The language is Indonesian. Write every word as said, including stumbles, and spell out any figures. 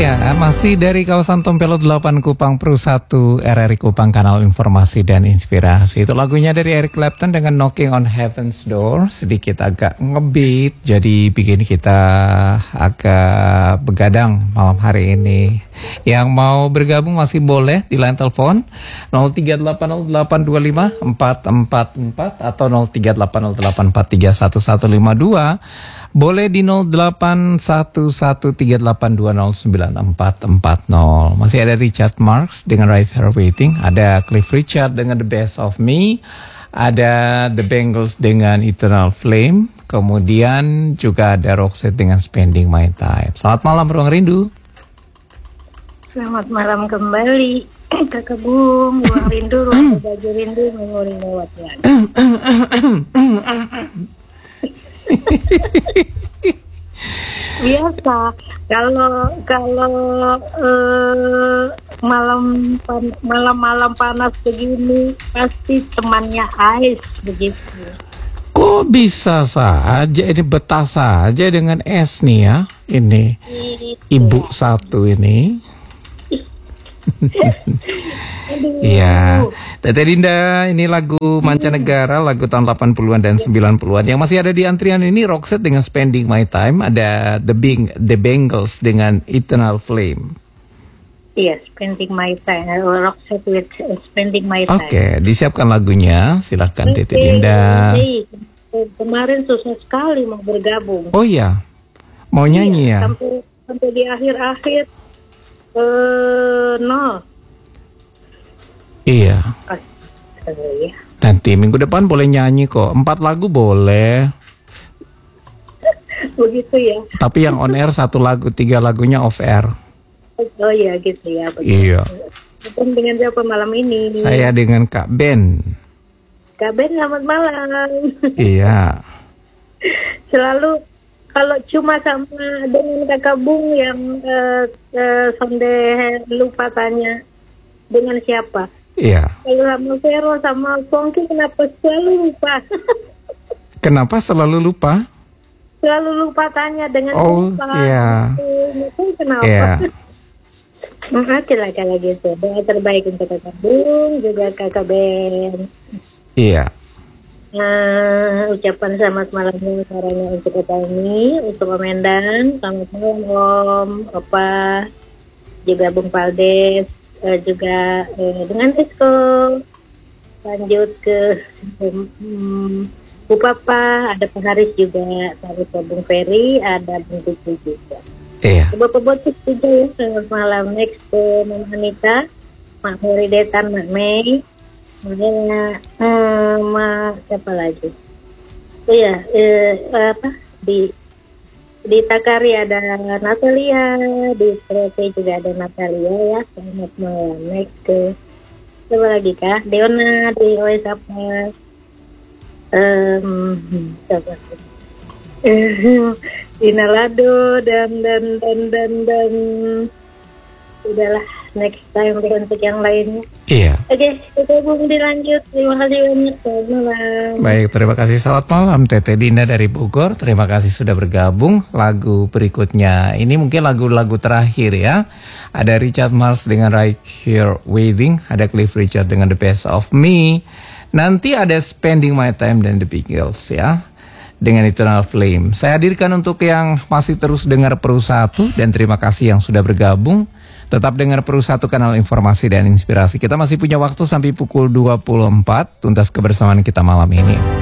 Iya, masih dari kawasan Tompelo delapan Kupang Pro satu R R I Kupang, kanal informasi dan inspirasi. Itu lagunya dari Eric Clapton dengan Knocking on Heaven's Door. Sedikit agak ngebeat, jadi bikin kita agak begadang malam hari ini. Yang mau bergabung masih boleh di line telepon nol tiga delapan nol delapan dua lima empat empat empat atau nol tiga delapan nol delapan empat tiga satu satu lima dua. Boleh di nol delapan satu satu tiga delapan dua nol sembilan empat empat nol. Masih ada Richard Marx dengan Right Here Waiting. Ada Cliff Richard dengan The Best of Me. Ada The Bangles dengan Eternal Flame. Kemudian juga ada Roxette dengan Spending My Time. Selamat malam Ruang Rindu. Selamat malam kembali Kakak Bung. Ruang Rindu, Ruang Baju Rindu, memori lewat lagi. Biasa kalau kalau uh, malam pan, malam-malam panas begini pasti temannya Ais begitu. Kok bisa saja ini betah saja dengan es nih ya, ini ibu satu ini. Iya, Tete Dinda, ini lagu mancanegara, lagu tahun delapan puluhan dan sembilan puluhan. Yang masih ada di antrian ini Roxette dengan Spending My Time, ada The Bing, The Bangles dengan Eternal Flame. Iya, Spending My Time, Roxette with Spending My Time. Oke, okay, disiapkan lagunya, silakan Tete Dinda. Hey, kemarin susah sekali mau bergabung. Oh iya, mau nyanyi iya, ya? Sampai, sampai di akhir-akhir, uh, no. Iya. Oh, iya. Nanti minggu depan boleh nyanyi kok. Empat lagu boleh. Begitu ya. Tapi yang on air satu lagu, tiga lagunya off air. Oh iya gitu ya. Begitu. Iya. Bukan dengan siapa malam ini? Saya dengan Kak Ben. Kak Ben, selamat malam. Iya. Selalu kalau cuma sama dengan Kakak Bung yang uh, uh, sonde lupa tanya dengan siapa. Iya. Kalau sama Vero sama Pongki kenapa selalu lupa? Kenapa selalu lupa? Selalu lupa tanya dengan oh, siapa. Oh iya. Itu kenapa? Iya. Oke lah kalau gitu. Doa terbaik untuk Kakak Bung, juga Kakak Ben. Iya. Nah, ucapan selamat malam caranya untuk kita ini, untuk Om Endan, selamat malam Om, Opa, juga Bung Paldes. Uh, juga uh, dengan Rizko, lanjut ke um, Bu Papa, ada Pak Haris juga, Pak Bung Ferry, ada Bung Tutu juga. Iya. Bapak Botis juga ya, selamat malam. Next ke Mama Anita, Mak Mori Detan, Mak Mei, makanya uh, Mak siapa lagi? Oh ya, uh, apa di Di Takari ada Natalia, di Trete juga ada Natalia ya. Selamat malam. Next ke siapa lagi kah? Deona, di O S apa? Um, siapa? Dina Lado dan dan dan dan dan udahlah, next time untuk yang lainnya. Iya. Oke, kita Bung dilanjut. Terima kasih banyak. Selamat malam. Baik, terima kasih. Selamat malam Tete Dinda dari Bogor. Terima kasih sudah bergabung. Lagu berikutnya ini mungkin lagu-lagu terakhir ya. Ada Richard Marx dengan Right Here Waiting. Ada Cliff Richard dengan The Best of Me. Nanti ada Spending My Time dan The Bangles ya, dengan Eternal Flame. Saya hadirkan untuk yang masih terus dengar Pro satu, dan terima kasih yang sudah bergabung. Tetap dengar Pro satu, kanal informasi dan inspirasi. Kita masih punya waktu sampai pukul dua puluh empat tuntas kebersamaan kita malam ini.